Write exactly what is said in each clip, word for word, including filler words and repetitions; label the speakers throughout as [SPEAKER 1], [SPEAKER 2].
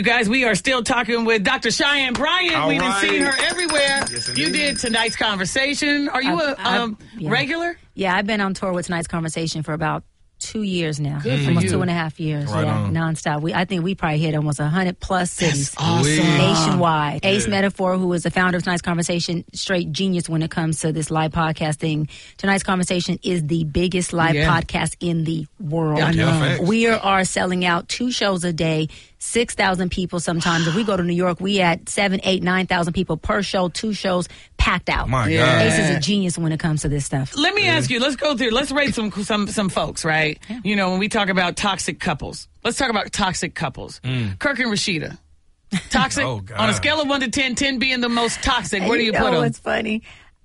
[SPEAKER 1] You guys, we are still talking with Doctor Cheyenne Bryant.
[SPEAKER 2] All
[SPEAKER 1] We've
[SPEAKER 2] right.
[SPEAKER 1] seen her everywhere.
[SPEAKER 2] Yes,
[SPEAKER 1] you did Tonight's Conversation. Are you
[SPEAKER 3] I've-
[SPEAKER 1] a um,
[SPEAKER 3] I've- yeah.
[SPEAKER 1] regular?
[SPEAKER 3] Yeah, I've been on tour with Tonight's Conversation for about two years now.
[SPEAKER 1] Good for
[SPEAKER 3] almost
[SPEAKER 1] you.
[SPEAKER 3] two and a half years.
[SPEAKER 2] Right
[SPEAKER 3] yeah,
[SPEAKER 2] on.
[SPEAKER 3] nonstop. We I think we probably hit almost a hundred plus cities.
[SPEAKER 1] awesome.
[SPEAKER 3] Nationwide. Ace
[SPEAKER 2] Yeah.
[SPEAKER 3] Metaphor, who is the founder of Tonight's Conversation, straight genius when it comes to this live podcasting. Tonight's Conversation is the biggest live
[SPEAKER 1] Yeah.
[SPEAKER 3] podcast in the world.
[SPEAKER 1] I know.
[SPEAKER 2] Yeah, facts.
[SPEAKER 3] We are, are selling out two shows a day, six thousand people sometimes. If we go to New York, we at seven, eight, nine thousand people per show, two shows packed out.
[SPEAKER 2] My
[SPEAKER 1] Yeah.
[SPEAKER 2] God.
[SPEAKER 3] Ace is a genius when it comes to this stuff.
[SPEAKER 1] Let me ask you. Let's go through. Let's rate some some some folks, right? You know, when we talk about toxic couples, let's talk about toxic couples. Kirk and Rashida, toxic
[SPEAKER 2] Oh, God.
[SPEAKER 1] on a scale of one to ten, ten being the most toxic. Where do you
[SPEAKER 3] know
[SPEAKER 1] put them?
[SPEAKER 3] what's funny?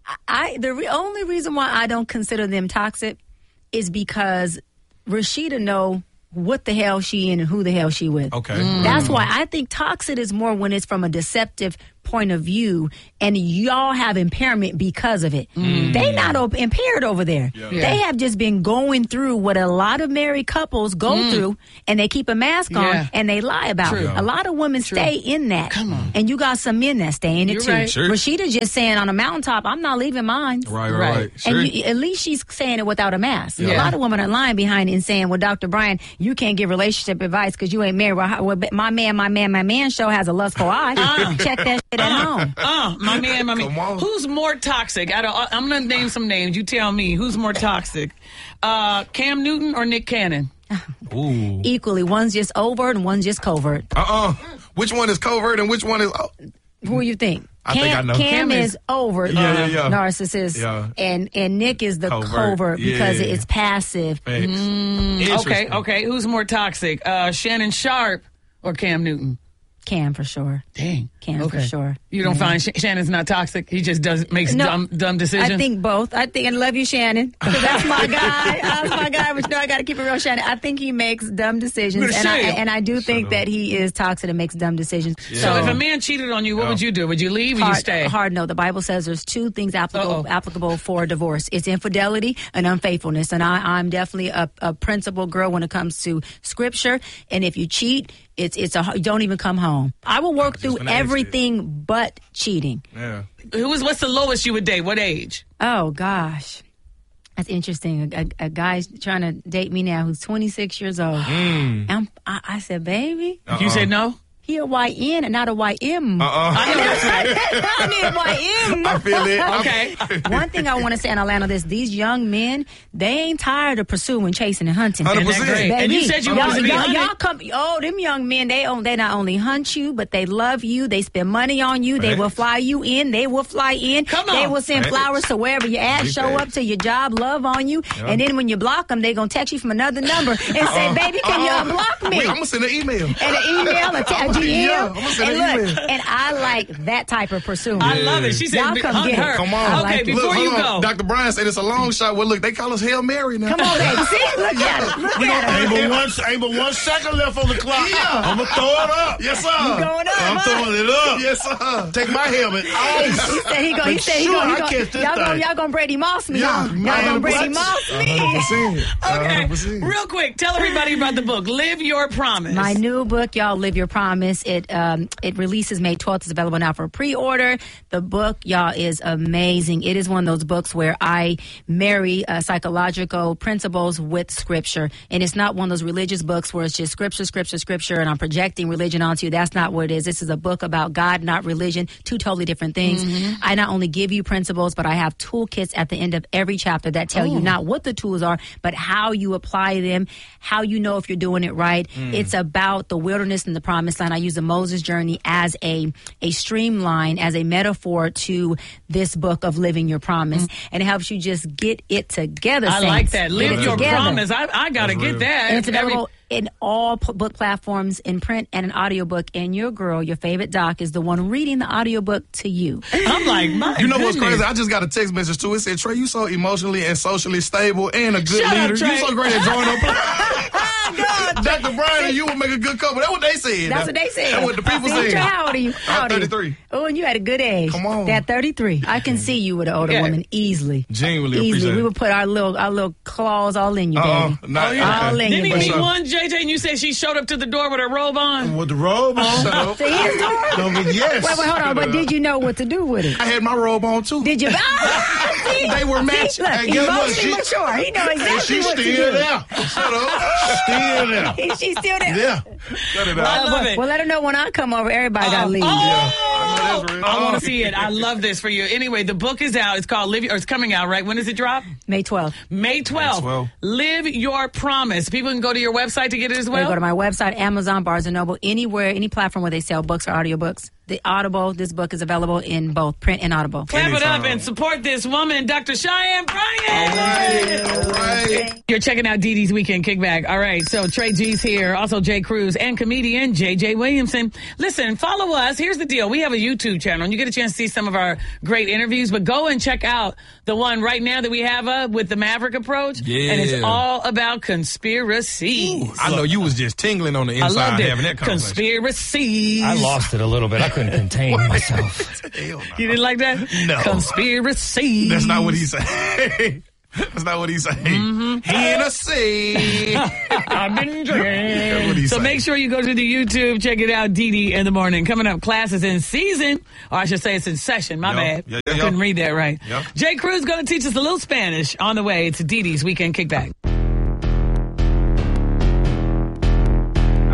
[SPEAKER 3] I the re- only reason why I don't consider them toxic is because Rashida know what the hell she in and who the hell she with.
[SPEAKER 2] Okay.
[SPEAKER 3] That's why I think toxic is more when it's from a deceptive point of view and y'all have impairment because of it. They not op- impaired over there.
[SPEAKER 2] Yeah.
[SPEAKER 3] They have just been going through what a lot of married couples go through, and they keep a mask on
[SPEAKER 1] Yeah.
[SPEAKER 3] and they lie about
[SPEAKER 1] True.
[SPEAKER 3] it. A lot of women stay in that. Come on. And you got some men that stay in it
[SPEAKER 1] You're
[SPEAKER 3] too.
[SPEAKER 1] right.
[SPEAKER 2] Sure.
[SPEAKER 3] Rashida's just saying on a mountaintop, I'm not leaving mine.
[SPEAKER 2] Right,
[SPEAKER 1] Right.
[SPEAKER 2] right, right. Sure.
[SPEAKER 3] And you, at least she's saying it without a mask.
[SPEAKER 1] Yeah.
[SPEAKER 3] A lot of women are lying behind it and saying, well, Doctor Brian, you can't give relationship advice because you ain't married. Well, how- well, my man, my man, my man show has a lustful eye. Check that shit at home.
[SPEAKER 1] Uh, my man, my man.
[SPEAKER 2] Come on.
[SPEAKER 1] Who's more toxic? Out of, I'm going to name some names. You tell me who's more toxic. Uh, Cam Newton or Nick Cannon?
[SPEAKER 2] Ooh.
[SPEAKER 3] Equally, one's just overt and one's just covert.
[SPEAKER 2] Uh-uh. Which one is covert and which one is... Oh.
[SPEAKER 3] Who do you think?
[SPEAKER 2] I
[SPEAKER 3] Cam,
[SPEAKER 2] think I know.
[SPEAKER 3] Cam,
[SPEAKER 1] Cam is-
[SPEAKER 3] is overt,
[SPEAKER 2] Yeah,
[SPEAKER 3] uh,
[SPEAKER 2] yeah, yeah.
[SPEAKER 3] narcissist,
[SPEAKER 2] Yeah.
[SPEAKER 3] and and Nick is the
[SPEAKER 2] Covert,
[SPEAKER 3] covert, because
[SPEAKER 2] yeah.
[SPEAKER 3] it's passive.
[SPEAKER 2] Facts.
[SPEAKER 1] Okay,
[SPEAKER 2] Interesting.
[SPEAKER 1] okay. Who's more toxic? Uh, Shannon Sharp or Cam Newton?
[SPEAKER 3] Cam for sure.
[SPEAKER 1] Dang.
[SPEAKER 3] Cam
[SPEAKER 1] okay.
[SPEAKER 3] for sure.
[SPEAKER 1] You don't find Sh- Shannon's not toxic? He just does makes
[SPEAKER 3] No,
[SPEAKER 1] dumb dumb decisions?
[SPEAKER 3] I think both. I think, and love you, Shannon. 'Cause that's my guy. That's my guy. But you know, I got to keep it real, Shannon. I think he makes dumb decisions,
[SPEAKER 1] Good
[SPEAKER 3] and I,
[SPEAKER 1] shit.
[SPEAKER 3] and I do think
[SPEAKER 2] up.
[SPEAKER 3] that he is toxic and makes dumb decisions.
[SPEAKER 1] So if a man cheated on you, what
[SPEAKER 2] Yeah.
[SPEAKER 1] would you do? Would you leave or you
[SPEAKER 3] Hard,
[SPEAKER 1] stay?
[SPEAKER 3] hard no. The Bible says there's two things applicable
[SPEAKER 1] Uh-oh.
[SPEAKER 3] applicable for divorce. It's infidelity and unfaithfulness. And I, I'm definitely a, a principled girl when it comes to scripture. And if you cheat, it's it's a you don't even come home. I will work through
[SPEAKER 2] gonna ask you.
[SPEAKER 3] everything but cheating.
[SPEAKER 2] Yeah.
[SPEAKER 1] Who was what's the lowest you would date? What age?
[SPEAKER 3] Oh gosh. That's interesting. A, a, a guy's trying to date me now who's twenty-six years old.
[SPEAKER 2] Mm.
[SPEAKER 3] I'm, I, I said, baby,
[SPEAKER 2] Uh-uh.
[SPEAKER 1] You said no?
[SPEAKER 3] he a Y N and not a Y M.
[SPEAKER 2] Uh-uh.
[SPEAKER 1] I know that's right.
[SPEAKER 3] I need a Y M.
[SPEAKER 2] I feel it.
[SPEAKER 1] Okay.
[SPEAKER 3] One thing I want to say, and I'll land on this: these young men, they ain't tired of pursuing, chasing, and hunting.
[SPEAKER 2] one hundred
[SPEAKER 1] Isn't that
[SPEAKER 2] percent.
[SPEAKER 1] great? And you said you
[SPEAKER 3] y'all,
[SPEAKER 1] wanted to be
[SPEAKER 3] y'all,
[SPEAKER 1] hunted.
[SPEAKER 3] y'all come. Oh, them young men, they own, they not only hunt you, but they love you. They spend money on you. They
[SPEAKER 2] Facts.
[SPEAKER 3] will fly you in. They will fly in.
[SPEAKER 1] Come on.
[SPEAKER 3] They will send
[SPEAKER 2] Facts.
[SPEAKER 3] flowers to wherever you're at.
[SPEAKER 2] Big
[SPEAKER 3] Show
[SPEAKER 2] facts.
[SPEAKER 3] up to your job, love on you, and then when you block them, they gonna text you from another number and say, "Baby, can you
[SPEAKER 2] Uh-uh.
[SPEAKER 3] unblock me?"
[SPEAKER 2] Wait, I'm going to send an email.
[SPEAKER 3] and an email, a, te- a
[SPEAKER 2] I'ma send-
[SPEAKER 3] D M.
[SPEAKER 2] yeah, I'ma send
[SPEAKER 3] and
[SPEAKER 2] an
[SPEAKER 3] look,
[SPEAKER 2] email.
[SPEAKER 3] and I like that type of pursuit.
[SPEAKER 1] I love it. She said
[SPEAKER 3] Y'all come
[SPEAKER 1] hunt
[SPEAKER 3] get it.
[SPEAKER 1] her.
[SPEAKER 2] Come on.
[SPEAKER 3] I
[SPEAKER 1] Okay,
[SPEAKER 3] like it.
[SPEAKER 1] before
[SPEAKER 2] Look,
[SPEAKER 1] you
[SPEAKER 2] hold
[SPEAKER 1] go.
[SPEAKER 2] on. Doctor Brian said it's a long shot. Well, look, they call us Hail Mary now.
[SPEAKER 3] Come on, baby. See, look at it. Look at it.
[SPEAKER 4] Ain't but one, ain't but one second left on the clock.
[SPEAKER 2] Yeah.
[SPEAKER 4] I'm gonna throw it up.
[SPEAKER 2] Yes, sir.
[SPEAKER 3] You going up?
[SPEAKER 4] I'm
[SPEAKER 3] huh?
[SPEAKER 4] throwing it up.
[SPEAKER 2] Yes, sir.
[SPEAKER 4] Take my helmet off.
[SPEAKER 3] He said he gonna. He
[SPEAKER 4] Make
[SPEAKER 3] said he
[SPEAKER 4] sure
[SPEAKER 3] gonna.
[SPEAKER 4] I
[SPEAKER 3] He gonna
[SPEAKER 4] catch this
[SPEAKER 3] y'all gonna
[SPEAKER 4] thing.
[SPEAKER 3] y'all gonna Brady Moss me,
[SPEAKER 2] Yeah,
[SPEAKER 3] huh? Y'all
[SPEAKER 2] man,
[SPEAKER 3] gonna Brady
[SPEAKER 2] what?
[SPEAKER 3] Moss me.
[SPEAKER 2] one hundred percent. one hundred
[SPEAKER 1] Okay,
[SPEAKER 2] percent.
[SPEAKER 1] real quick, tell everybody about the book, Live Your Promise.
[SPEAKER 3] My new book, y'all, Live Your Promise. It um it releases May twelfth. It's available now for pre-order. The book, y'all, is amazing. It is one of those books where I marry uh, psychological principles with scripture, and it's not one of those religious books where it's just scripture, scripture, scripture, and I'm projecting religion onto you. That's not what it is. This is a book about God, not religion. Two totally different things. I not only give you principles, but I have toolkits at the end of every chapter that tell you not what the tools are, but how you apply them, how you know if you're doing it right. It's about the wilderness and the promised land. I use the Moses journey as a a streamline, as a metaphor to this book of living your promise, and it helps you just get it together.
[SPEAKER 1] I
[SPEAKER 3] saints.
[SPEAKER 1] like that.
[SPEAKER 3] Get
[SPEAKER 1] Live
[SPEAKER 3] it
[SPEAKER 1] Your
[SPEAKER 3] together.
[SPEAKER 1] Promise. I, I got to
[SPEAKER 2] That's
[SPEAKER 1] get
[SPEAKER 2] real.
[SPEAKER 1] that.
[SPEAKER 3] And it's
[SPEAKER 1] Every-
[SPEAKER 3] available in all p- book platforms, in print and an audiobook. And your girl, your favorite doc, is the one reading the audiobook to you.
[SPEAKER 1] I'm like, my
[SPEAKER 2] You know what's
[SPEAKER 1] goodness.
[SPEAKER 2] crazy? I just got a text message too. It said, Trey, you so emotionally and socially stable and a good
[SPEAKER 1] Shut up,
[SPEAKER 2] leader.
[SPEAKER 1] Trey.
[SPEAKER 2] You so great at drawing up. Doctor Brian and you would make a good couple. That's what they said.
[SPEAKER 3] That's what they said.
[SPEAKER 2] That's what the people
[SPEAKER 3] See,
[SPEAKER 2] said.
[SPEAKER 3] How old are you? How old are you?
[SPEAKER 2] thirty-three.
[SPEAKER 3] Oh, and you had a good age.
[SPEAKER 2] Come on.
[SPEAKER 3] At thirty-three. I can see you with an older
[SPEAKER 1] Yeah.
[SPEAKER 3] woman easily.
[SPEAKER 2] Genuinely
[SPEAKER 3] Easily.
[SPEAKER 2] appreciate
[SPEAKER 3] We
[SPEAKER 2] it.
[SPEAKER 3] would put our little our little claws all in you,
[SPEAKER 2] Uh-uh.
[SPEAKER 3] baby.
[SPEAKER 2] Not,
[SPEAKER 1] Oh, yeah.
[SPEAKER 3] All in
[SPEAKER 1] Didn't
[SPEAKER 3] you,
[SPEAKER 1] he
[SPEAKER 3] baby.
[SPEAKER 1] meet one, J J, and you said she showed up to the door with her robe on?
[SPEAKER 4] With the robe on.
[SPEAKER 2] Shut up.
[SPEAKER 3] See, his door?
[SPEAKER 4] No, but yes.
[SPEAKER 3] Wait, wait, hold on. But did you know what to do with it?
[SPEAKER 2] I had my robe on too.
[SPEAKER 3] Did you? Ah, see?
[SPEAKER 2] They were matching.
[SPEAKER 3] See, look,
[SPEAKER 2] And guess what?
[SPEAKER 3] emotionally
[SPEAKER 2] She-
[SPEAKER 3] mature. He know
[SPEAKER 4] And
[SPEAKER 3] exactly
[SPEAKER 4] she's
[SPEAKER 3] what to
[SPEAKER 4] still
[SPEAKER 3] do.
[SPEAKER 4] there.
[SPEAKER 2] Shut up.
[SPEAKER 4] Still there.
[SPEAKER 3] He- She's still there.
[SPEAKER 4] Yeah.
[SPEAKER 2] Cut it
[SPEAKER 1] I
[SPEAKER 2] out.
[SPEAKER 1] love
[SPEAKER 3] well,
[SPEAKER 1] it.
[SPEAKER 3] well, let her know when I come over. Everybody got to leave.
[SPEAKER 1] Oh,
[SPEAKER 2] I know that's real.
[SPEAKER 1] I want to see it. I love this for you. Anyway, the book is out. It's called Live Your, or it's coming out, right? When does it drop?
[SPEAKER 3] May twelfth.
[SPEAKER 1] May twelfth.
[SPEAKER 2] May twelfth.
[SPEAKER 1] Live Your Promise. People can go to your website to get it as
[SPEAKER 3] They
[SPEAKER 1] well.
[SPEAKER 3] go to my website, Amazon, Barnes and Noble, anywhere, any platform where they sell books or audiobooks. The Audible, this book is available in both print and Audible.
[SPEAKER 1] Clap it up
[SPEAKER 2] Anytime.
[SPEAKER 1] and support this woman, Doctor Cheyenne Bryant.
[SPEAKER 2] All right.
[SPEAKER 1] You're checking out Dee Dee's Weekend Kickback. All right, so Trey G's here, also Jay Cruz, and comedian J J Williamson. Listen, follow us. Here's the deal. We have a YouTube channel, and you get a chance to see some of our great interviews, but go and check out the one right now that we have up with the Maverick approach.
[SPEAKER 2] Yeah.
[SPEAKER 1] And it's all about conspiracies.
[SPEAKER 2] I know you was just tingling on the
[SPEAKER 1] I
[SPEAKER 2] inside
[SPEAKER 1] loved it.
[SPEAKER 2] having that conversation.
[SPEAKER 1] Conspiracies.
[SPEAKER 5] I lost it a little bit. I couldn't contain myself.
[SPEAKER 2] Hell no.
[SPEAKER 1] You didn't like that?
[SPEAKER 2] No.
[SPEAKER 1] Conspiracies.
[SPEAKER 2] That's not what he said. That's not what he said.
[SPEAKER 1] Mm-hmm.
[SPEAKER 2] Hennessy.
[SPEAKER 1] I've been drinking.
[SPEAKER 2] That's what he
[SPEAKER 1] So
[SPEAKER 2] said.
[SPEAKER 1] make sure you go to the YouTube, check it out, Dee Dee in the morning. Coming up, classes in season, or I should say it's in session. My
[SPEAKER 2] Yo,
[SPEAKER 1] bad.
[SPEAKER 2] yeah,
[SPEAKER 1] I
[SPEAKER 2] yeah,
[SPEAKER 1] couldn't
[SPEAKER 2] yo.
[SPEAKER 1] read that right.
[SPEAKER 2] Yo.
[SPEAKER 1] Jay Cruz going to teach us a little Spanish on the way. It's Dee Dee's Weekend Kickback.